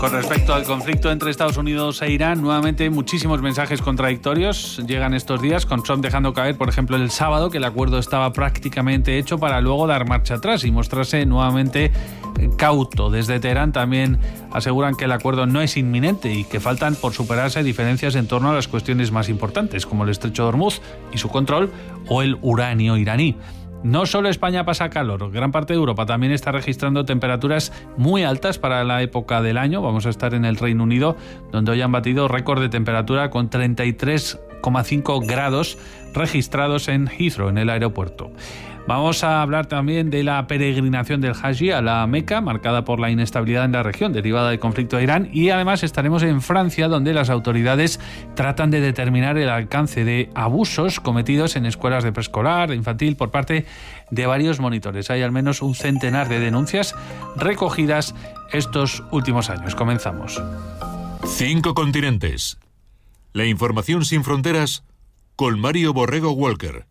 Con respecto al conflicto entre Estados Unidos e Irán, nuevamente muchísimos mensajes contradictorios llegan estos días, con Trump dejando caer, por ejemplo, el sábado, que el acuerdo estaba prácticamente hecho, para luego dar marcha atrás y mostrarse nuevamente cauto. Desde Teherán también aseguran que el acuerdo no es inminente y que faltan por superarse diferencias en torno a las cuestiones más importantes, como el estrecho de Hormuz y su control, o el uranio iraní. No solo España pasa calor, gran parte de Europa también está registrando temperaturas muy altas para la época del año. Vamos a estar en el Reino Unido, donde hoy han batido récord de temperatura con 33,5 grados registrados en Heathrow, en el aeropuerto. Vamos a hablar también de la peregrinación del Hajj a la Meca, marcada por la inestabilidad en la región derivada del conflicto de Irán, y además estaremos en Francia, donde las autoridades tratan de determinar el alcance de abusos cometidos en escuelas de preescolar, de infantil, por parte de varios monitores. Hay al menos un centenar de denuncias recogidas estos últimos años. Comenzamos. 5 continentes. La información sin fronteras con Mario Borrego Walker.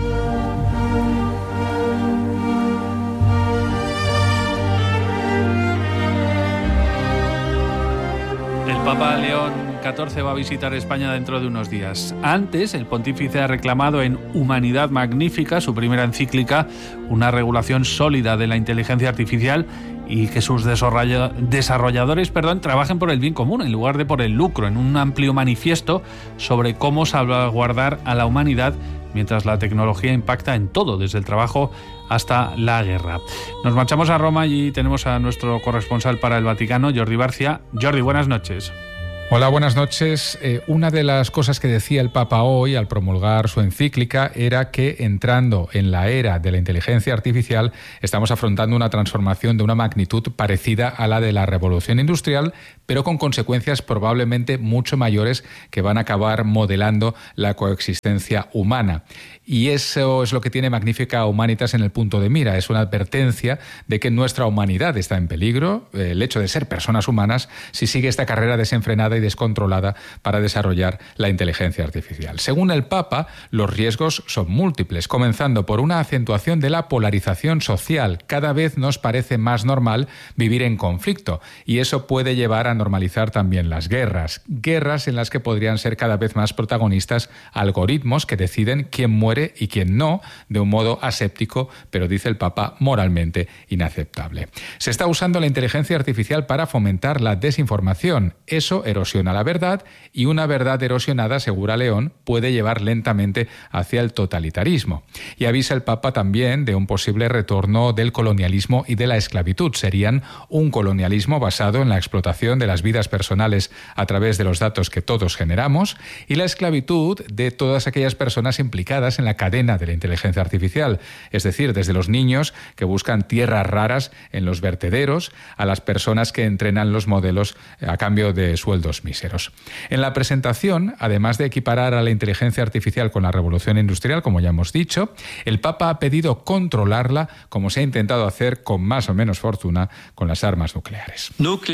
El Papa León XIV va a visitar España dentro de unos días. Antes, el pontífice ha reclamado en Humanidad Magnífica, su primera encíclica, una regulación sólida de la inteligencia artificial y que sus desarrolladores trabajen por el bien común en lugar de por el lucro, en un amplio manifiesto sobre cómo salvaguardar a la humanidad mientras la tecnología impacta en todo, desde el trabajo hasta la guerra. Nos marchamos a Roma y tenemos a nuestro corresponsal para el Vaticano, Jordi Barcia. Jordi, buenas noches. Hola, buenas noches. Una de las cosas que decía el Papa hoy al promulgar su encíclica era que, entrando en la era de la inteligencia artificial, estamos afrontando una transformación de una magnitud parecida a la de la revolución industrial, pero con consecuencias probablemente mucho mayores que van a acabar modelando la coexistencia humana. Y eso es lo que tiene Magnifica Humanitas en el punto de mira. Es una advertencia de que nuestra humanidad está en peligro, el hecho de ser personas humanas, si sigue esta carrera desenfrenada y descontrolada para desarrollar la inteligencia artificial. Según el Papa, los riesgos son múltiples, comenzando por una acentuación de la polarización social. Cada vez nos parece más normal vivir en conflicto, y eso puede llevar a normalizar también las guerras. Guerras en las que podrían ser cada vez más protagonistas algoritmos que deciden quién muere y quién no, de un modo aséptico, pero dice el Papa, moralmente inaceptable. Se está usando la inteligencia artificial para fomentar la desinformación. Eso erosiona la verdad, y una verdad erosionada, asegura León, puede llevar lentamente hacia el totalitarismo. Y avisa el Papa también de un posible retorno del colonialismo y de la esclavitud. Serían un colonialismo basado en la explotación de las vidas personales a través de los datos que todos generamos, y la esclavitud de todas aquellas personas implicadas en la cadena de la inteligencia artificial, es decir, desde los niños que buscan tierras raras en los vertederos a las personas que entrenan los modelos a cambio de sueldos míseros. En la presentación, además de equiparar a la inteligencia artificial con la revolución industrial, como ya hemos dicho, el Papa ha pedido controlarla, como se ha intentado hacer con más o menos fortuna con las armas nucleares.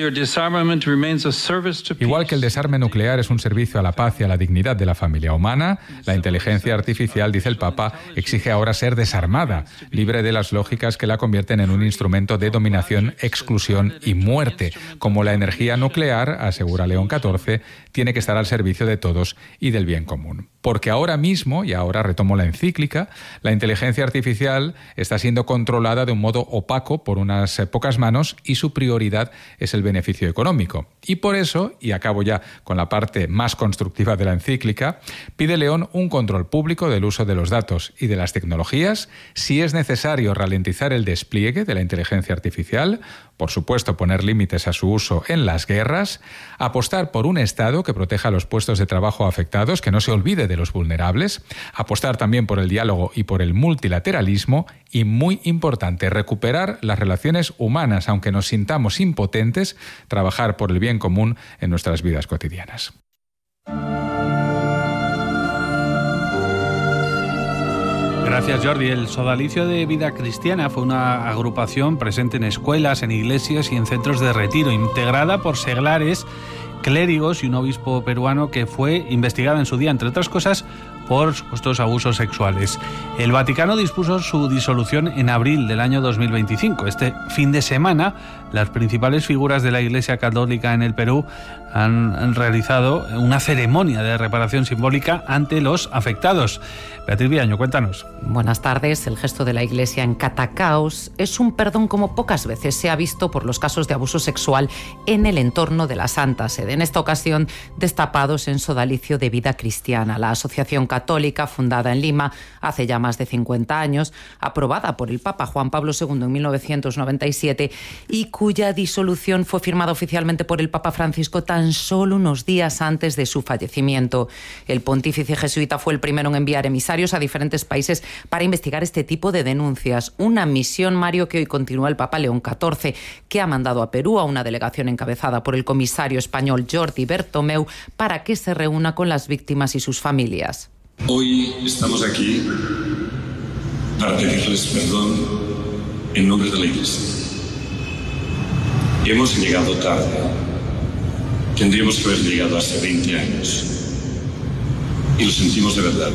Igual que el desarme nuclear es un servicio a la paz y a la dignidad de la familia humana, la inteligencia artificial, dice el Papa, exige ahora ser desarmada, libre de las lógicas que la convierten en un instrumento de dominación, exclusión y muerte. Como la energía nuclear, asegura León XIV, tiene que estar al servicio de todos y del bien común. Porque ahora mismo, y ahora retomo la encíclica, la inteligencia artificial está siendo controlada de un modo opaco por unas pocas manos, y su prioridad es el beneficio económico. Y por eso, y acabo ya con la parte más constructiva de la encíclica, pide León un control público del uso de los datos y de las tecnologías, si es necesario ralentizar el despliegue de la inteligencia artificial, por supuesto poner límites a su uso en las guerras, apostar por un Estado que proteja los puestos de trabajo afectados, que no se olvide de los vulnerables, apostar también por el diálogo y por el multilateralismo, y muy importante, recuperar las relaciones humanas, aunque nos sintamos impotentes, trabajar por el bien común en nuestras vidas cotidianas. Gracias, Jordi. El Sodalicio de Vida Cristiana fue una agrupación presente en escuelas, en iglesias y en centros de retiro, integrada por seglares, clérigos y un obispo peruano, que fue investigada en su día, entre otras cosas, por supuestos abusos sexuales. El Vaticano dispuso su disolución en abril del año 2025. Este fin de semana, las principales figuras de la Iglesia Católica en el Perú han realizado una ceremonia de reparación simbólica ante los afectados. Beatriz Villaño, cuéntanos. Buenas tardes. El gesto de la Iglesia en Catacaos es un perdón como pocas veces se ha visto por los casos de abuso sexual en el entorno de la Santa Sede. En esta ocasión, destapados en Sodalicio de Vida Cristiana, la asociación católica fundada en Lima hace ya más de 50 años, aprobada por el Papa Juan Pablo II en 1997 y cuya disolución fue firmada oficialmente por el Papa Francisco tan solo unos días antes de su fallecimiento. El pontífice jesuita fue el primero en enviar emisarios a diferentes países para investigar este tipo de denuncias. Una misión, Mario, que hoy continúa el Papa León XIV, que ha mandado a Perú a una delegación encabezada por el comisario español Jordi Bertomeu para que se reúna con las víctimas y sus familias. Hoy estamos aquí para pedirles perdón en nombre de la Iglesia. Hemos llegado tarde. Tendríamos que haber llegado hace 20 años. Y lo sentimos de verdad.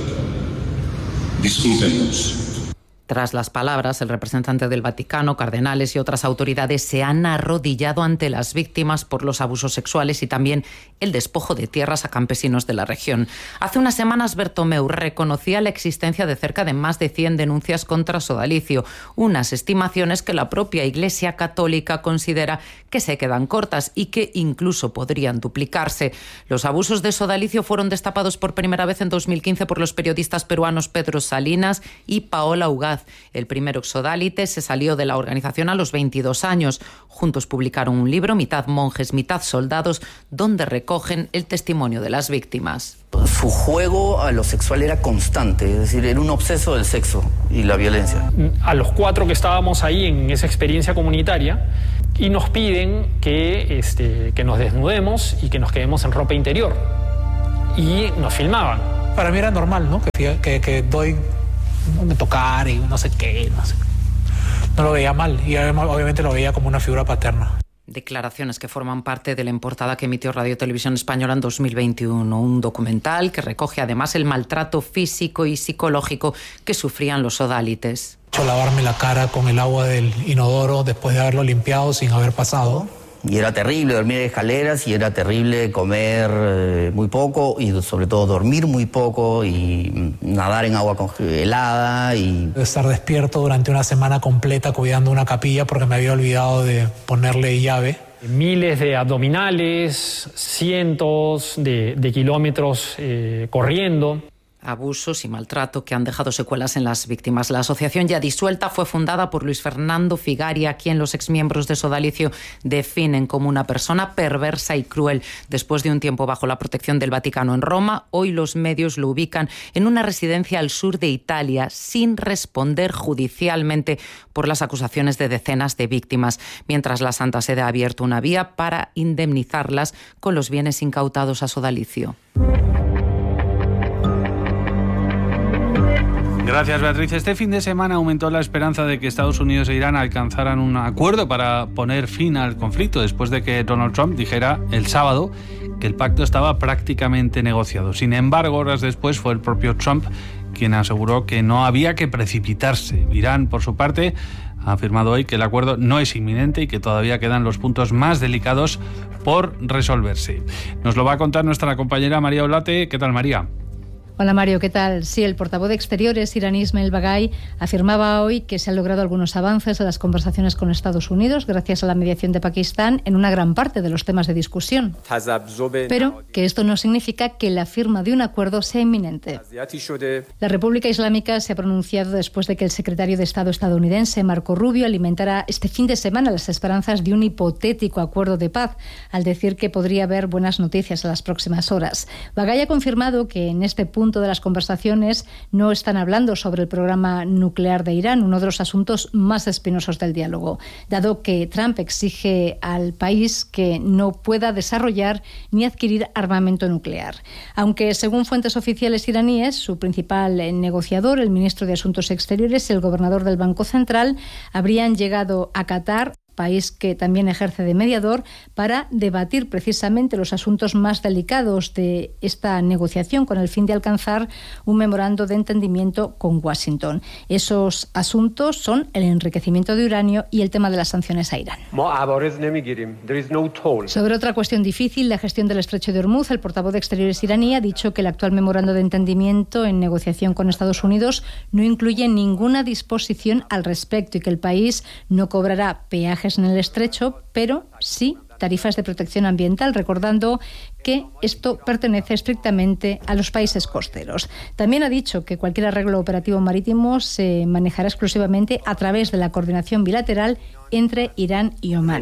Discúlpenos. Tras las palabras, el representante del Vaticano, cardenales y otras autoridades se han arrodillado ante las víctimas por los abusos sexuales y también el despojo de tierras a campesinos de la región. Hace unas semanas, Bertomeu reconocía la existencia de cerca de más de 100 denuncias contra Sodalicio, unas estimaciones que la propia Iglesia Católica considera que se quedan cortas y que incluso podrían duplicarse. Los abusos de Sodalicio fueron destapados por primera vez en 2015 por los periodistas peruanos Pedro Salinas y Paola Ugaz. El primer exsodálite se salió de la organización a los 22 años. Juntos publicaron un libro, mitad monjes, mitad soldados, donde recogen el testimonio de las víctimas. Su juego a lo sexual era constante, es decir, era un obseso del sexo y la violencia. A los 4 que estábamos ahí en esa experiencia comunitaria y nos piden que nos desnudemos y que nos quedemos en ropa interior. Y nos filmaban. Para mí era normal, ¿no? Que doy... me tocar y no sé qué, no lo veía mal y obviamente lo veía como una figura paterna. Declaraciones que forman parte de la portada que emitió Radio Televisión Española en 2021, un documental que recoge además el maltrato físico y psicológico que sufrían los sodálites. Lavarme la cara con el agua del inodoro después de haberlo limpiado sin haber pasado. Y era terrible dormir en escaleras y era terrible comer muy poco y sobre todo dormir muy poco y nadar en agua helada. Y estar despierto durante una semana completa cuidando una capilla porque me había olvidado de ponerle llave. Miles de abdominales, cientos de kilómetros corriendo. Abusos y maltrato que han dejado secuelas en las víctimas. La asociación ya disuelta fue fundada por Luis Fernando Figari, a quien los exmiembros de Sodalicio definen como una persona perversa y cruel. Después de un tiempo bajo la protección del Vaticano en Roma, hoy los medios lo ubican en una residencia al sur de Italia, sin responder judicialmente por las acusaciones de decenas de víctimas, mientras la Santa Sede ha abierto una vía para indemnizarlas con los bienes incautados a Sodalicio. Gracias, Beatriz. Este fin de semana aumentó la esperanza de que Estados Unidos e Irán alcanzaran un acuerdo para poner fin al conflicto, después de que Donald Trump dijera el sábado que el pacto estaba prácticamente negociado. Sin embargo, horas después fue el propio Trump quien aseguró que no había que precipitarse. Irán, por su parte, ha afirmado hoy que el acuerdo no es inminente y que todavía quedan los puntos más delicados por resolverse. Nos lo va a contar nuestra compañera María Olate. ¿Qué tal, María? Hola Mario, ¿qué tal? Sí, el portavoz de Exteriores iraní Ismail Baghai afirmaba hoy que se han logrado algunos avances en las conversaciones con Estados Unidos gracias a la mediación de Pakistán en una gran parte de los temas de discusión. Pero que esto no significa que la firma de un acuerdo sea inminente. La República Islámica se ha pronunciado después de que el secretario de Estado estadounidense Marco Rubio alimentara este fin de semana las esperanzas de un hipotético acuerdo de paz, al decir que podría haber buenas noticias en las próximas horas. Baghai ha confirmado que en este punto de las conversaciones no están hablando sobre el programa nuclear de Irán, uno de los asuntos más espinosos del diálogo, dado que Trump exige al país que no pueda desarrollar ni adquirir armamento nuclear. Aunque, según fuentes oficiales iraníes, su principal negociador, el ministro de Asuntos Exteriores y el gobernador del Banco Central, habrían llegado a Qatar país que también ejerce de mediador, para debatir precisamente los asuntos más delicados de esta negociación con el fin de alcanzar un memorando de entendimiento con Washington. Esos asuntos son el enriquecimiento de uranio y el tema de las sanciones a Irán. Sobre otra cuestión difícil, la gestión del estrecho de Hormuz, el portavoz de Exteriores iraní ha dicho que el actual memorando de entendimiento en negociación con Estados Unidos no incluye ninguna disposición al respecto y que el país no cobrará peajes en el estrecho, pero sí tarifas de protección ambiental, recordando que esto pertenece estrictamente a los países costeros. También ha dicho que cualquier arreglo operativo marítimo se manejará exclusivamente a través de la coordinación bilateral entre Irán y Omán.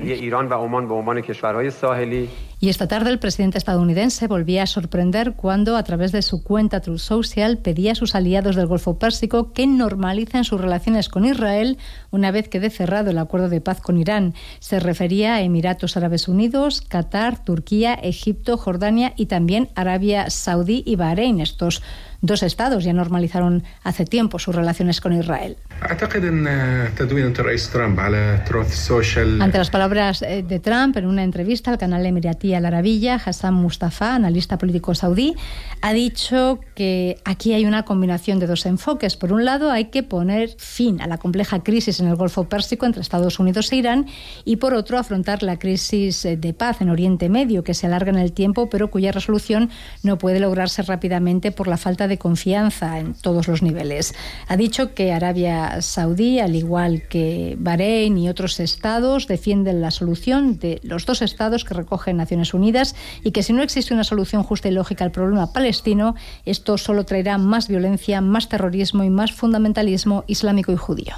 Y esta tarde el presidente estadounidense volvía a sorprender cuando, a través de su cuenta Truth Social, pedía a sus aliados del Golfo Pérsico que normalicen sus relaciones con Israel una vez quede cerrado el acuerdo de paz con Irán. Se refería a Emiratos Árabes Unidos, Qatar, Turquía, Egipto, Jordania y también Arabia Saudí y Bahrein. Estos dos estados ya normalizaron hace tiempo sus relaciones con Israel. Ante las palabras de Trump, en una entrevista al canal emiratí Al Arabiya, Hassan Mustafa, analista político saudí, ha dicho que aquí hay una combinación de dos enfoques. Por un lado, hay que poner fin a la compleja crisis en el Golfo Pérsico entre Estados Unidos e Irán y, por otro, afrontar la crisis de paz en Oriente Medio, que se alarga en el tiempo, pero cuya resolución no puede lograrse rápidamente por la falta de confianza en todos los niveles. Ha dicho que Arabia Saudí, al igual que Bahrein y otros estados, defienden la solución de los dos estados que recogen Naciones Unidas y que si no existe una solución justa y lógica al problema palestino, esto solo traerá más violencia, más terrorismo y más fundamentalismo islámico y judío.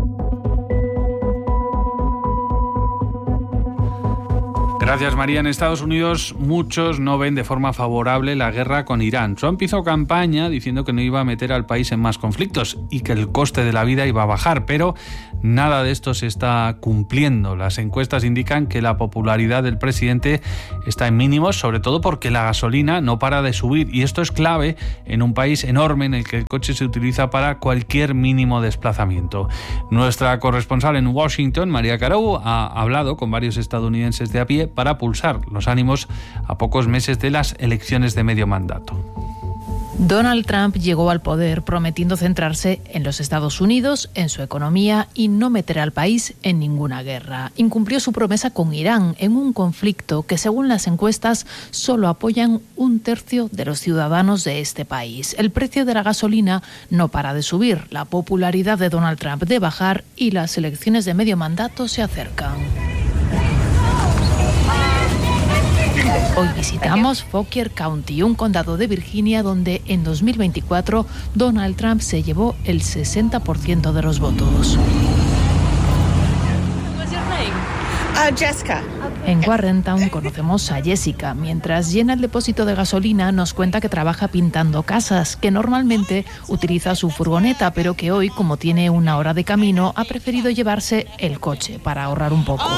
Gracias, María. En Estados Unidos muchos no ven de forma favorable la guerra con Irán. Trump hizo campaña diciendo que no iba a meter al país en más conflictos y que el coste de la vida iba a bajar, pero nada de esto se está cumpliendo. Las encuestas indican que la popularidad del presidente está en mínimos, sobre todo porque la gasolina no para de subir, y esto es clave en un país enorme en el que el coche se utiliza para cualquier mínimo desplazamiento. Nuestra corresponsal en Washington, María Carou, ha hablado con varios estadounidenses de a pie para pulsar los ánimos a pocos meses de las elecciones de medio mandato. Donald Trump llegó al poder prometiendo centrarse en los Estados Unidos, en su economía y no meter al país en ninguna guerra. Incumplió su promesa con Irán en un conflicto que, según las encuestas, solo apoyan 1/3 de los ciudadanos de este país. El precio de la gasolina no para de subir, la popularidad de Donald Trump de bajar y las elecciones de medio mandato se acercan. Hoy visitamos Fauquier County, un condado de Virginia donde en 2024 Donald Trump se llevó el 60% de los votos. Jessica. En Warrentown conocemos a Jessica. Mientras llena el depósito de gasolina, nos cuenta que trabaja pintando casas, que normalmente utiliza su furgoneta, pero que hoy, como tiene una hora de camino, ha preferido llevarse el coche para ahorrar un poco.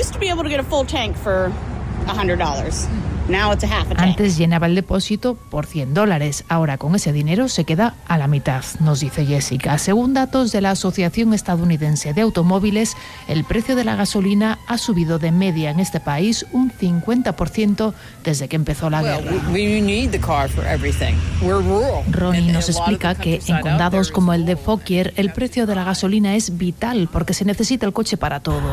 Antes llenaba el depósito por $100. Ahora con ese dinero se queda a la mitad, nos dice Jessica. Según datos de la Asociación Estadounidense de Automóviles, el precio de la gasolina ha subido de media en este país un 50% desde que empezó la guerra. Ronnie nos explica que en condados como el de Fauquier, el precio de la gasolina es vital porque se necesita el coche para todo.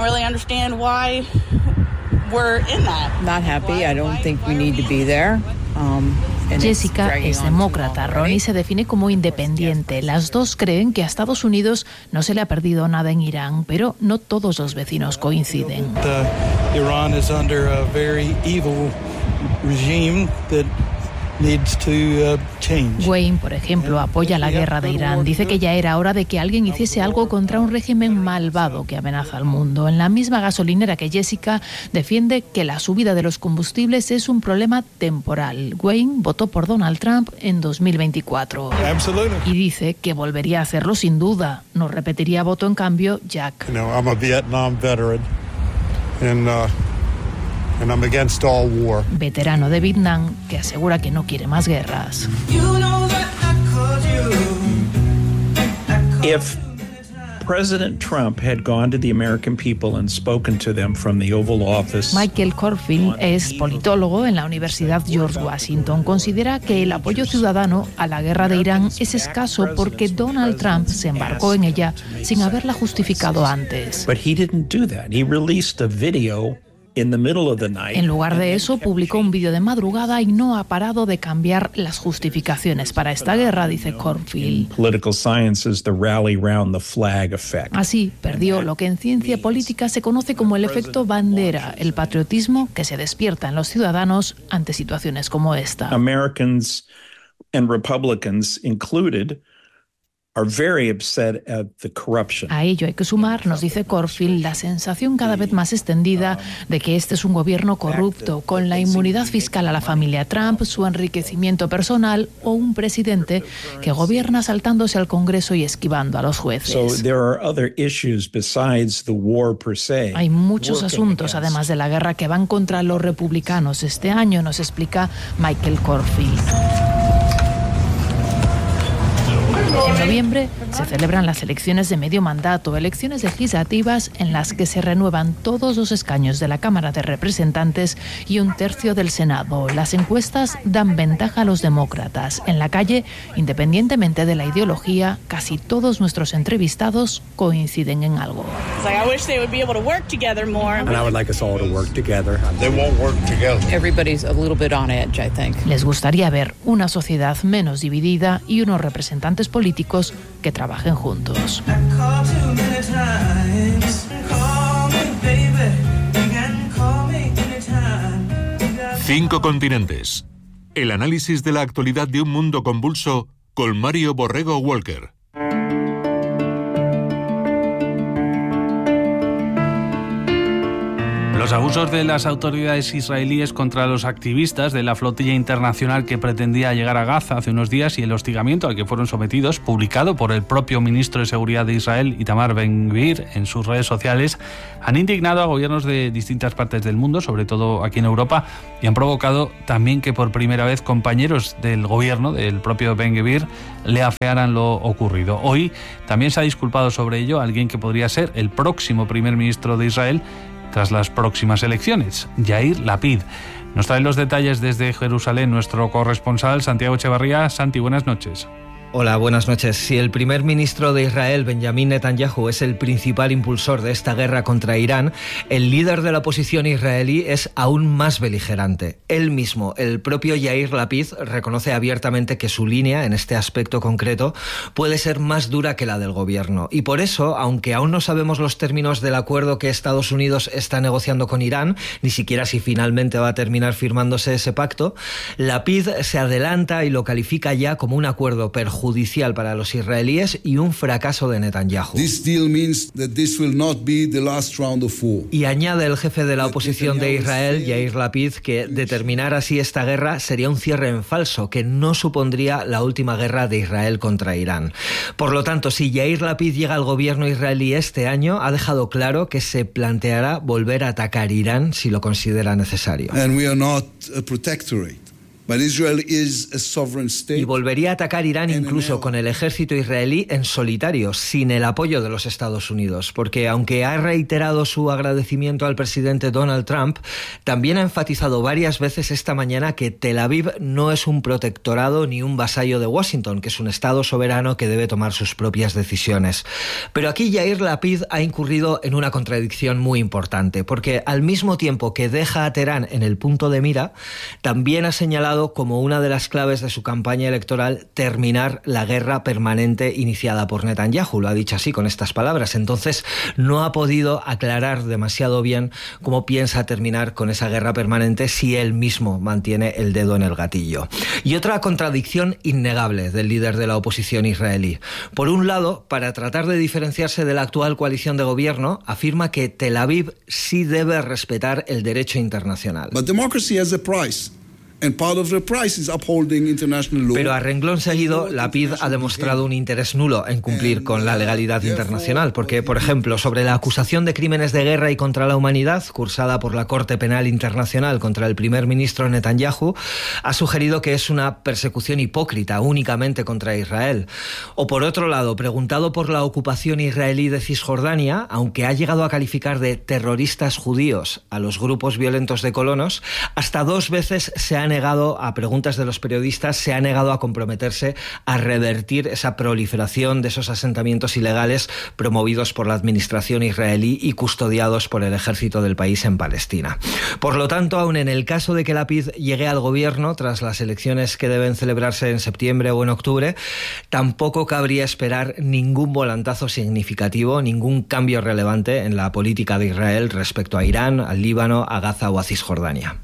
Jessica es demócrata, Ronnie se define como independiente. Las dos creen que a Estados Unidos no se le ha perdido nada en Irán, pero no todos los vecinos coinciden. Iran is under a very evil regime that needs to change. Wayne, por ejemplo, apoya la guerra de Irán. Dice que ya era hora de que alguien hiciese algo contra un régimen malvado que amenaza al mundo. En la misma gasolinera que Jessica, defiende que la subida de los combustibles es un problema temporal. Wayne votó por Donald Trump en 2024. Y dice que volvería a hacerlo sin duda. No repetiría voto en cambio Jack. I'm a Vietnam veteran and I'm against all war. Veterano de Vietnam que asegura que no quiere más guerras. If President Trump had gone to the American people and spoken to them from the Oval Office. Michael Corfield es politólogo en la Universidad George Washington. Considera que el apoyo ciudadano a la guerra de Irán es escaso porque Donald Trump se embarcó en ella sin haberla justificado antes. But he didn't do that. He released a video in the middle of the night. En lugar de eso, publicó un vídeo de madrugada y no ha parado de cambiar las justificaciones para esta guerra, dice Cornfield. Political science is the rally round the flag effect. Así, perdió lo que en ciencia política se conoce como el efecto bandera, el patriotismo que se despierta en los ciudadanos ante situaciones como esta. Americans and Republicans included are very upset at the corruption. A ello hay que sumar, nos dice Corfield, la sensación cada vez más extendida de que este es un gobierno corrupto, con la inmunidad fiscal a la familia Trump, su enriquecimiento personal o un presidente que gobierna saltándose al Congreso y esquivando a los jueces. Hay muchos asuntos, además de la guerra, que van contra los republicanos este año, nos explica Michael Corfield. En noviembre se celebran las elecciones de medio mandato, elecciones legislativas en las que se renuevan todos los escaños de la Cámara de Representantes y un tercio del Senado. Las encuestas dan ventaja a los demócratas. En la calle, independientemente de la ideología, casi todos nuestros entrevistados coinciden en algo. Les gustaría ver una sociedad menos dividida y unos representantes políticos que trabajen juntos. Cinco continentes. El análisis de la actualidad de un mundo convulso con Mario Borrego Walker. Los abusos de las autoridades israelíes contra los activistas de la flotilla internacional que pretendía llegar a Gaza hace unos días y el hostigamiento al que fueron sometidos, publicado por el propio ministro de Seguridad de Israel, Itamar Ben-Gvir, en sus redes sociales, han indignado a gobiernos de distintas partes del mundo, sobre todo aquí en Europa, y han provocado también que por primera vez compañeros del gobierno, del propio Ben-Gvir, le afearan lo ocurrido. Hoy también se ha disculpado sobre ello alguien que podría ser el próximo primer ministro de Israel tras las próximas elecciones, Yair Lapid. Nos trae los detalles desde Jerusalén nuestro corresponsal Santiago Echevarría. Santi, buenas noches. Hola, buenas noches. Si el primer ministro de Israel, Benjamin Netanyahu, es el principal impulsor de esta guerra contra Irán, el líder de la oposición israelí es aún más beligerante. Él mismo, el propio Yair Lapid, reconoce abiertamente que su línea, en este aspecto concreto, puede ser más dura que la del gobierno. Y por eso, aunque aún no sabemos los términos del acuerdo que Estados Unidos está negociando con Irán, ni siquiera si finalmente va a terminar firmándose ese pacto, Lapid se adelanta y lo califica ya como un acuerdo perjudicial para los israelíes y un fracaso de Netanyahu. Y añade el jefe de la oposición de Israel, Yair Lapid, que determinar así esta guerra sería un cierre en falso, que no supondría la última guerra de Israel contra Irán. Por lo tanto, si Yair Lapid llega al gobierno israelí este año, ha dejado claro que se planteará volver a atacar Irán si lo considera necesario. Y volvería a atacar Irán incluso con el ejército israelí en solitario, sin el apoyo de los Estados Unidos, porque aunque ha reiterado su agradecimiento al presidente Donald Trump, también ha enfatizado varias veces esta mañana que Tel Aviv no es un protectorado ni un vasallo de Washington, que es un estado soberano que debe tomar sus propias decisiones. Pero aquí Yair Lapid ha incurrido en una contradicción muy importante, porque al mismo tiempo que deja a Teherán en el punto de mira, también ha señalado como una de las claves de su campaña electoral terminar la guerra permanente iniciada por Netanyahu. Lo ha dicho así, con estas palabras. Entonces, no ha podido aclarar demasiado bien cómo piensa terminar con esa guerra permanente si él mismo mantiene el dedo en el gatillo. Y otra contradicción innegable del líder de la oposición israelí. Por un lado, para tratar de diferenciarse de la actual coalición de gobierno, afirma que Tel Aviv sí debe respetar el derecho internacional. But democracy has a price. Pero a renglón seguido, Lapid ha demostrado un interés nulo en cumplir con la legalidad internacional, porque, por ejemplo, sobre la acusación de crímenes de guerra y contra la humanidad, cursada por la Corte Penal Internacional contra el primer ministro Netanyahu, ha sugerido que es una persecución hipócrita únicamente contra Israel. O por otro lado, preguntado por la ocupación israelí de Cisjordania, aunque ha llegado a calificar de terroristas judíos a los grupos violentos de colonos, hasta 2 veces se ha negado, a preguntas de los periodistas, se ha negado a comprometerse a revertir esa proliferación de esos asentamientos ilegales promovidos por la administración israelí y custodiados por el ejército del país en Palestina. Por lo tanto, aun en el caso de que Lapid llegue al gobierno tras las elecciones que deben celebrarse en septiembre o en octubre, tampoco cabría esperar ningún volantazo significativo, ningún cambio relevante en la política de Israel respecto a Irán, al Líbano, a Gaza o a Cisjordania.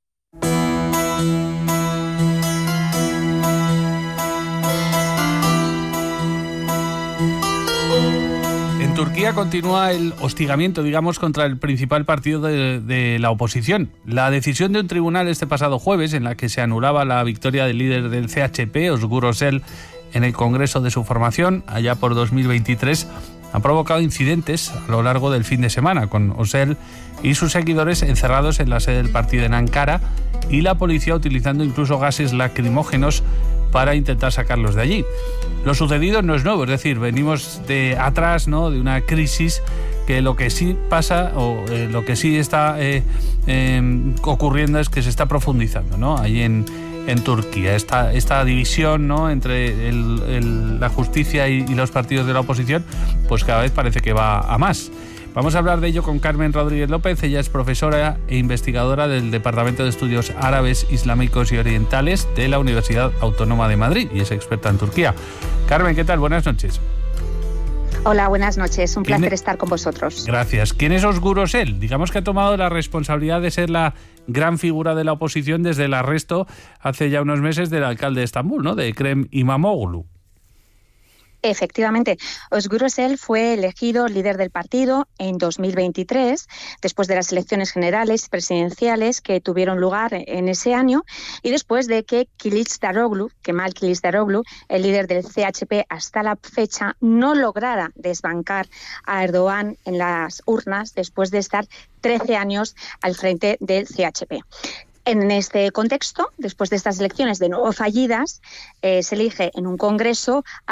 En Turquía continúa el hostigamiento, digamos, contra el principal partido de la oposición. La decisión de un tribunal este pasado jueves, en la que se anulaba la victoria del líder del CHP, Özgür Özel, en el Congreso de su formación, allá por 2023, ha provocado incidentes a lo largo del fin de semana, con Özel y sus seguidores encerrados en la sede del partido en Ankara y la policía utilizando incluso gases lacrimógenos para intentar sacarlos de allí. Lo sucedido no es nuevo, es decir, venimos de atrás, ¿no?, de una crisis que lo que sí pasa o lo que sí está ocurriendo es que se está profundizando, ¿no?, allí en Turquía. Esta división, ¿no?, entre la justicia y los partidos de la oposición, pues cada vez parece que va a más. Vamos a hablar de ello con Carmen Rodríguez López. Ella es profesora e investigadora del Departamento de Estudios Árabes, Islámicos y Orientales de la Universidad Autónoma de Madrid y es experta en Turquía. Carmen, ¿qué tal? Buenas noches. Hola, buenas noches. Un placer estar con vosotros. Gracias. ¿Quién es Özgür Özel? Digamos que ha tomado la responsabilidad de ser la gran figura de la oposición desde el arresto hace ya unos meses del alcalde de Estambul, ¿no?, de Ekrem İmamoğlu. Efectivamente, Özgür Özel fue elegido líder del partido en 2023, después de las elecciones generales y presidenciales que tuvieron lugar en ese año y después de que Kemal Kılıçdaroğlu, el líder del CHP hasta la fecha, no lograra desbancar a Erdogan en las urnas después de estar 13 años al frente del CHP. En este contexto, después de estas elecciones de nuevo fallidas, se elige en un congreso